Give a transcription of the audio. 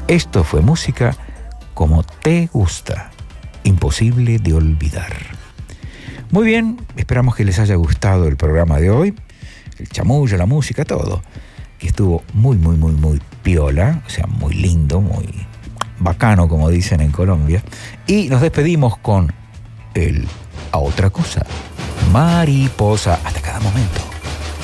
Esto fue música como te gusta, imposible de olvidar. Muy bien, esperamos que les haya gustado el programa de hoy, el chamullo, la música, todo, que estuvo muy piola, o sea, muy lindo, muy bacano, como dicen en Colombia. Y nos despedimos con el A Otra Cosa, Mariposa. Hasta cada momento.